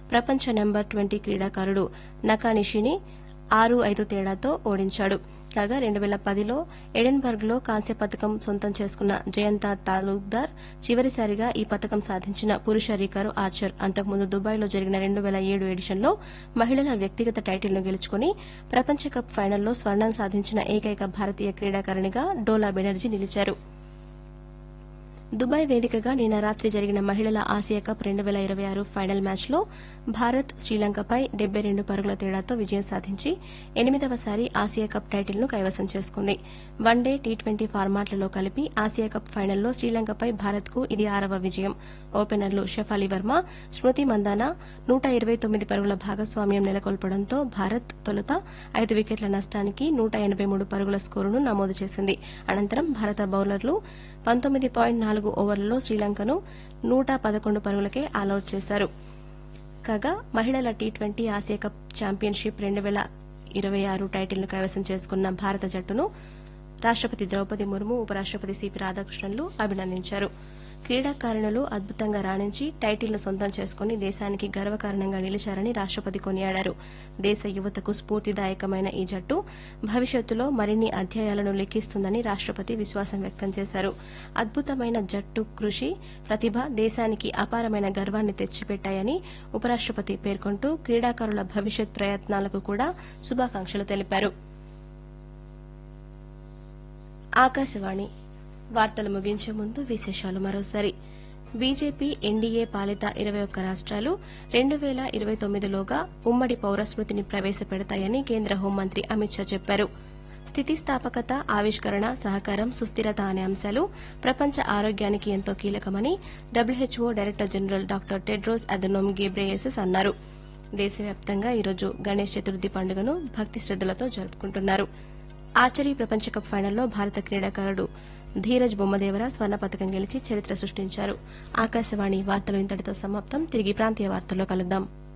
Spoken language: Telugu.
ప్రపంచ నెంబర్ 20 క్రీడాకారుడు నకానిషిని 6-5 తేడాతో ఓడించాడు. కాగా 2010లో ఎడిన్బర్గ్లో కాంస్య పతకం సొంతం చేసుకున్న జయంత తాలూక్దార్ చివరిసారిగా ఈ పతకం సాధించిన పురుష రికర్వ్ ఆర్చర్. అంతకుముందు దుబాయ్లో జరిగిన 2007 ఎడిషన్లో మహిళల వ్యక్తిగత టైటిల్ను గెలుచుకుని ప్రపంచ కప్ ఫైనల్లో స్వర్ణం సాధించిన ఏకైక భారతీయ క్రీడాకారిణిగా డోలా బెనర్జీ నిలిచారు. దుబాయ్ వేదికగా నిన్న రాత్రి జరిగిన మహిళల ఆసియా కప్ 2026 ఫైనల్ మ్యాచ్లో భారత్ శ్రీలంకపై 72 పరుగుల తేడాతో విజయం సాధించి 8వసారి ఆసియా కప్ టైటిల్ను కైవసం చేసుకుంది. వన్డే టీ20 ఫార్మాట్లలో కలిపి ఆసియా కప్ ఫైనల్లో శ్రీలంకపై భారత్కు ఇది 6వ విజయం. ఓపెనర్లు షెఫాలి వర్మ, స్మృతి మందాన 129 పరుగుల భాగస్వామ్యం నెలకొల్పడంతో భారత్ తొలుత 5 వికెట్ల నష్టానికి 183 పరుగుల స్కోరును నమోదు చేసింది. అనంతరం భారత బౌలర్లు 19.4 ఓవర్లలో శ్రీలంకను 111 పరుగులకే ఆలౌట్ చేశారు. కాగా మహిళల టీ20 ఆసియా కప్ ఛాంపియన్షిప్ 2026 టైటిల్ను కైవసం చేసుకున్న భారత జట్టును రాష్టపతి ద్రౌపది ముర్ము, ఉపరాష్టపతి సిపి రాధాకృష్ణన్లు అభినందించారు. క్రీడాకారిణులు అద్భుతంగా రాణించి టైటిల్ను సొంతం చేసుకుని దేశానికి గర్వకారణంగా నిలిచారని రాష్టపతి కొనియాడారు. దేశ యువతకు స్ఫూర్తిదాయకమైన ఈ జట్టు భవిష్యత్తులో మరిన్ని అధ్యాయాలను లిఖిస్తుందని రాష్టపతి విశ్వాసం వ్యక్తం చేశారు. అద్భుతమైన జట్టు కృషి, ప్రతిభ దేశానికి అపారమైన గర్వాన్ని తెచ్చిపెట్టాయని ఉపరాష్టపతి పేర్కొంటూ క్రీడాకారుల భవిష్యత్ ప్రయత్నాలకు కూడా శుభాకాంక్షలు తెలిపారు. ఆకాశవాణి వార్తలు ముగించే ముందు విశేషాలు మరోసారి. బీజేపీ ఎన్డీఏ పాలిత 21 రాష్ట్రాలు 2029లోగా ఉమ్మడి పౌరస్మృతిని ప్రవేశపెడతాయని కేంద్ర హోంమంత్రి అమిత్ షా చెప్పారు. స్థితిస్థాపకత, ఆవిష్కరణ, సహకారం, సుస్థిరత అనే అంశాలు ప్రపంచ ఆరోగ్యానికి ఎంతో కీలకమని WHO director general doctor Tedros Adhanom గేబ్రేయెసస్ అన్నారు. దేశవ్యాప్తంగా ఈరోజు గణేష్ చతుర్థి పండుగను భక్తి శ్రద్దలతో జరుపుకుంటున్నారు. ఆర్చరీ ప్రపంచ కప్ ఫైనల్లో భారత క్రీడాకారుడు ధీరజ్ బొమ్మదేవర స్వర్ణ పతకం గెలిచి చరిత్ర సృష్టించారు. ఆకాశవాణి వార్తలు ఇంతటితో సమాప్తం. తిరిగి ప్రాంతీయ వార్తల్లో కలుద్దాం.